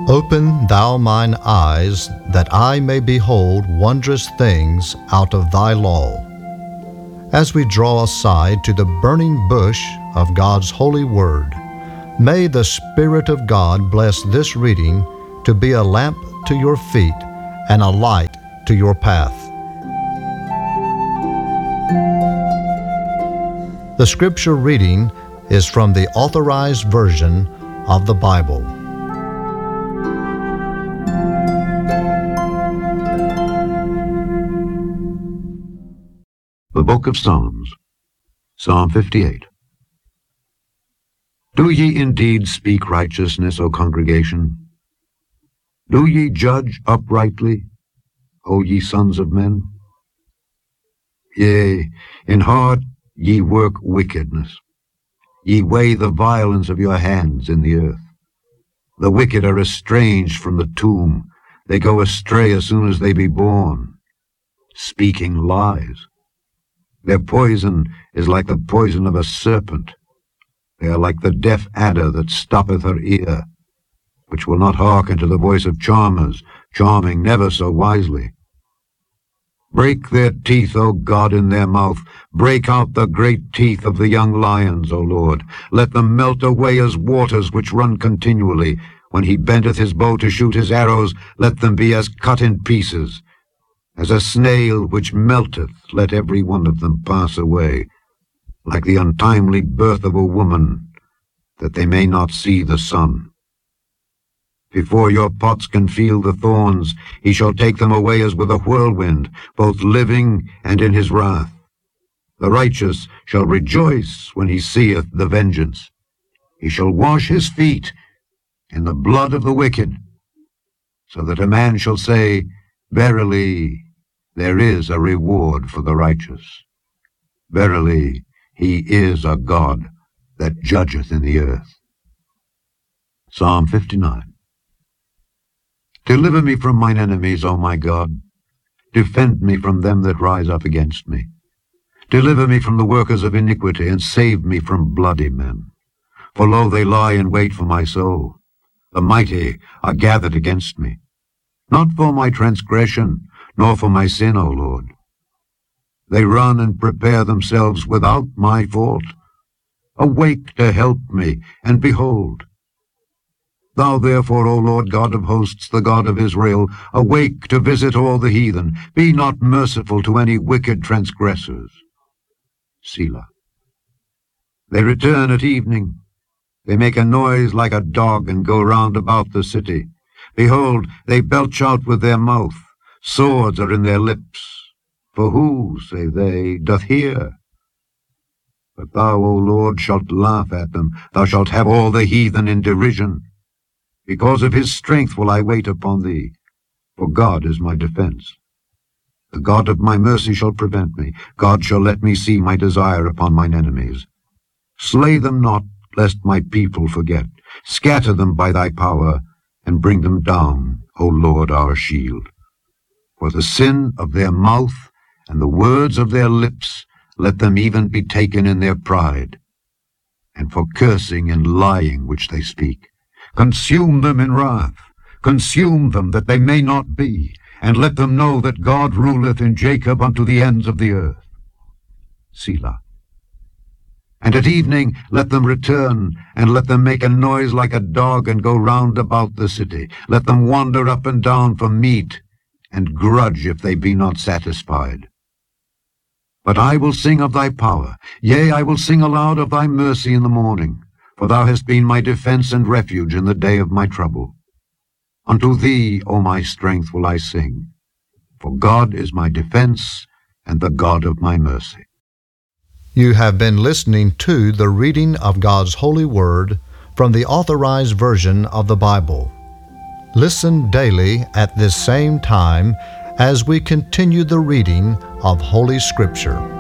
Open thou mine eyes, that I may behold wondrous things out of thy law. As we draw aside to the burning bush of God's holy word, may the Spirit of God bless this reading to be a lamp to your feet and a light to your path. The scripture reading is from the Authorized Version of the Bible. The Book of Psalms, Psalm 58. Do ye indeed speak righteousness, O congregation? Do ye judge uprightly, O ye sons of men? Yea, in heart ye work wickedness. Ye weigh the violence of your hands in the earth. The wicked are estranged from the tomb. They go astray as soon as they be born, speaking lies. Their poison is like the poison of a serpent. They are like the deaf adder that stoppeth her ear, which will not hearken to the voice of charmers, charming never so wisely. Break their teeth, O God, in their mouth. Break out the great teeth of the young lions, O Lord. Let them melt away as waters which run continually. When he bendeth his bow to shoot his arrows, let them be as cut in pieces. As a snail which melteth, let every one of them pass away, like the untimely birth of a woman, that they may not see the sun. Before your pots can feel the thorns, he shall take them away as with a whirlwind, both living and in his wrath. The righteous shall rejoice when he seeth the vengeance. He shall wash his feet in the blood of the wicked, so that a man shall say, Verily, there is a reward for the righteous. Verily, he is a God that judgeth in the earth. Psalm 59. Deliver me from mine enemies, O my God. Defend me from them that rise up against me. Deliver me from the workers of iniquity, and save me from bloody men. For lo, they lie in wait for my soul. The mighty are gathered against me. Not for my transgression, nor for my sin, O Lord. They run and prepare themselves without my fault. Awake to help me, and behold. Thou therefore, O Lord God of hosts, the God of Israel, awake to visit all the heathen. Be not merciful to any wicked transgressors. Selah. They return at evening. They make a noise like a dog, and go round about the city. Behold, they belch out with their mouth. Swords are in their lips. For who, say they, doth hear? But thou, O Lord, shalt laugh at them. Thou shalt have all the heathen in derision. Because of his strength will I wait upon thee, for God is my defense. The God of my mercy shall prevent me. God shall let me see my desire upon mine enemies. Slay them not, lest my people forget. Scatter them by thy power, and bring them down, O Lord our shield. For the sin of their mouth and the words of their lips, let them even be taken in their pride, and for cursing and lying which they speak. Consume them in wrath, consume them that they may not be, and let them know that God ruleth in Jacob unto the ends of the earth. Selah. And at evening let them return, and let them make a noise like a dog, and go round about the city. Let them wander up and down for meat, and grudge if they be not satisfied. But I will sing of thy power, yea, I will sing aloud of thy mercy in the morning. For thou hast been my defense and refuge in the day of my trouble. Unto thee, O my strength, will I sing. For God is my defense and the God of my mercy. You have been listening to the reading of God's holy word from the Authorized Version of the Bible. Listen daily at this same time as we continue the reading of Holy Scripture.